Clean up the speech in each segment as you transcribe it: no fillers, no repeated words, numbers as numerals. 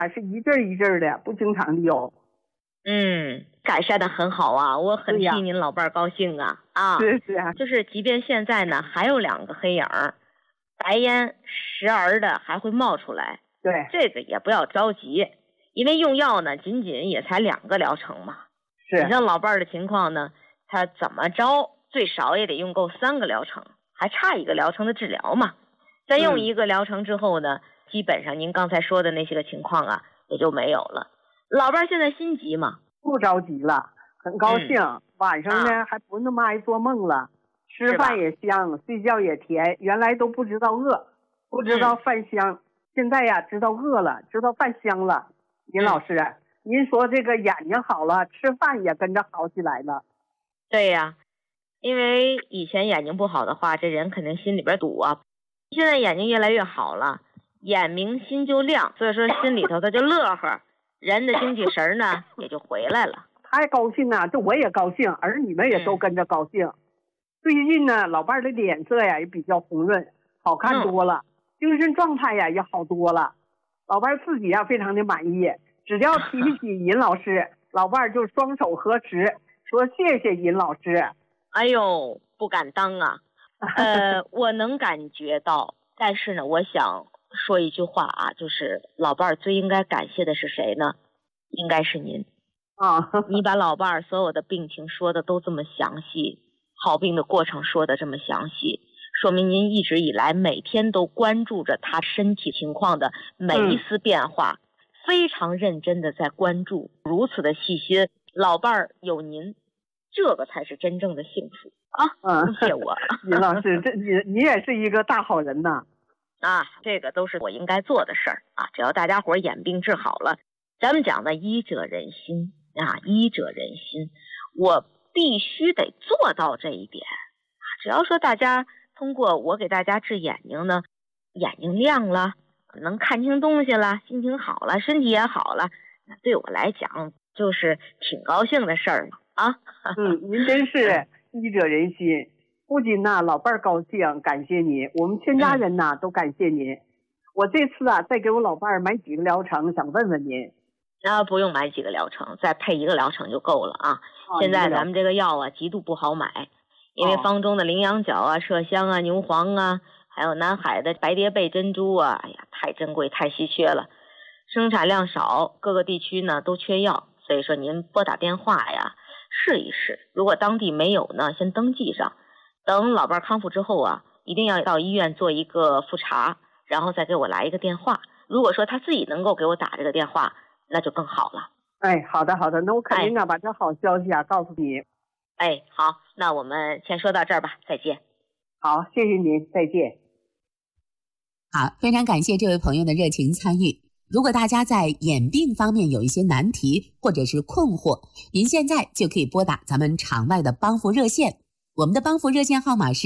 还是一阵一阵的，不经常的有。 改善的很好啊，我很替您老伴儿高兴啊！ 是啊， 就是即便现在呢，还有2个黑影儿，白烟时而的还会冒出来。 对， 这个也不要着急，因为用药呢，仅仅也才2个疗程嘛。 是。 你像老伴儿的情况呢，他怎么着最少也得用够3个疗程，还差1个疗程的治疗嘛。再用1个疗程之后呢，基本上您刚才说的那些个情况啊，也就没有了。老伴儿现在心急嘛？ 不着急了，很高兴。晚上呢还不那么爱做梦了，吃饭也香，睡觉也甜。原来都不知道饿，不知道饭香，现在呀知道饿了，知道饭香了。尹老师，您说这个眼睛好了，吃饭也跟着好起来了。 对呀，因为以前眼睛不好的话，这人肯定心里边堵啊。现在眼睛越来越好了，眼明心就亮，所以说心里头他就乐呵。人的精气神呢也就回来了， 太高兴了，这我也高兴，儿女们也都跟着高兴。最近呢，老伴儿的脸色呀也比较红润，好看多了，精神状态呀也好多了。老伴儿自己呀非常的满意，只要提起尹老师，老伴儿就双手合十，说谢谢尹老师。 哎呦，不敢当啊，我能感觉到，但是呢，我想说一句话啊，就是老伴儿最应该感谢的是谁呢？应该是您啊！你把老伴儿所有的病情说的都这么详细，好病的过程说的这么详细，说明您一直以来每天都关注着他身体情况的每一丝变化，非常认真的在关注，如此的细心。老伴儿有您，这个才是真正的幸福啊！谢谢我， 尹老师，你也是一个大好人呐！ 这个都是我应该做的事儿啊！只要大家伙眼病治好了，咱们讲的医者仁心啊，医者仁心，我必须得做到这一点。只要说大家通过我给大家治眼睛呢，眼睛亮了，能看清东西了，心情好了，身体也好了，那对我来讲就是挺高兴的事儿嘛啊！ 您真是医者仁心。不仅老伴儿高兴，感谢您，我们全家人都感谢您。我这次再给我老伴儿买几个疗程，想问问您。 不用买几个疗程，再配1个疗程就够了啊。现在咱们这个药极度不好买，因为方中的羚羊角麝香牛黄还有南海的白蝶贝珍珠哎呀，太珍贵太稀缺了，生产量少，各个地区呢都缺药，所以说您拨打电话试一试，如果当地没有呢，先登记上，等老伴康复之后一定要到医院做一个复查，然后再给我来一个电话。如果说他自己能够给我打这个电话，那就更好了。 好的，那我肯定把这好消息告诉你。 好，那我们先说到这儿吧，再见。 好，谢谢您，再见。 好，非常感谢这位朋友的热情参与。如果大家在眼病方面有一些难题或者是困惑，您现在就可以拨打咱们场外的帮扶热线，我们的帮扶热线号码是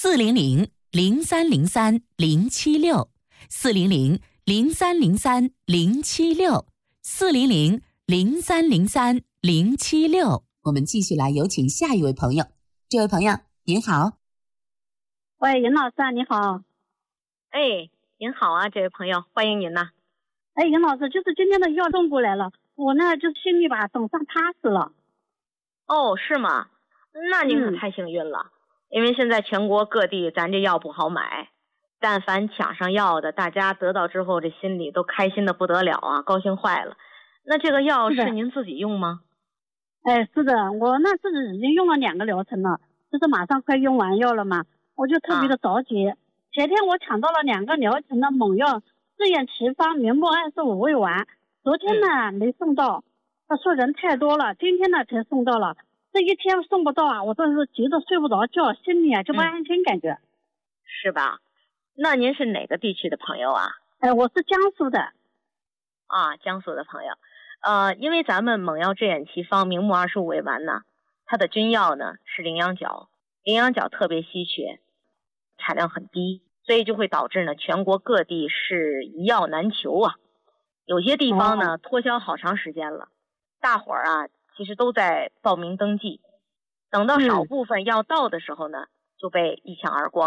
400-0303-076，400-0303-076。我们继续来有请下一位朋友。这位朋友您好。 喂，尹老师你好。 您好啊，这位朋友，欢迎您呐。 尹老师，就是今天的药送过来了，我呢就心里总算踏实了。 是吗？那您可太幸运了，因为现在全国各地咱这药不好买，但凡抢上药的，大家得到之后这心里都开心的不得了高兴坏了。那这个药是您自己用吗？ 是的，我那自己已经用了2个疗程了，就是马上快用完药了嘛，我就特别的着急。前天我抢到了2个疗程的猛药，试验奇方明目25味丸，昨天呢没送到，他说人太多了，今天呢才送到了。这一天送不到我真是急得睡不着觉，心里就不安心感觉。 是吧？那您是哪个地区的朋友啊？ 我是江苏的。 江苏的朋友。因为咱们猛药治眼奇方明目25味丸呢，它的君药呢是羚羊角，羚羊角特别稀缺，产量很低，所以就会导致呢全国各地是一药难求有些地方呢脱销好长时间了，大伙儿其实都在报名登记，等到少部分药到的时候呢就被一抢而光了。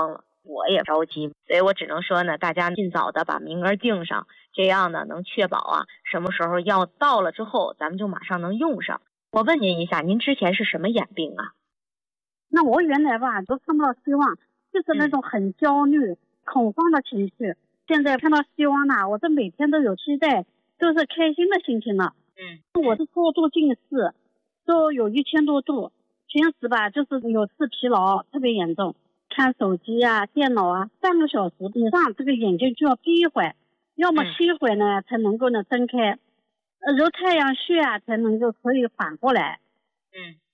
我也着急，所以我只能说呢，大家尽早的把名额定上，这样呢能确保啊什么时候药到了之后，咱们就马上能用上。我问您一下，您之前是什么眼病啊？ 那我原来吧都看不到希望，就是那种很焦虑、恐慌的情绪。现在看到希望了，我这每天都有期待，都是开心的心情了。我是过度近视，都有1000多度，平时吧就是有视疲劳特别严重，看手机啊、电脑啊3个小时以上，这个眼睛就要闭一会，要么7会呢才能够呢睁开，揉太阳穴啊才能够可以缓过来。